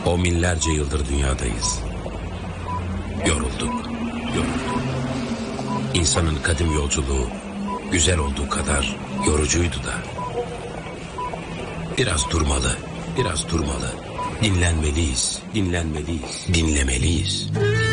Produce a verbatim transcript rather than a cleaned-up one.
O binlerce yıldır dünyadayız. Yorulduk, yorulduk. İnsanın kadim yolculuğu güzel olduğu kadar yorucuydu da. Biraz durmalı, biraz durmalı. Dinlenmeliyiz, dinlenmeliyiz, dinlemeliyiz.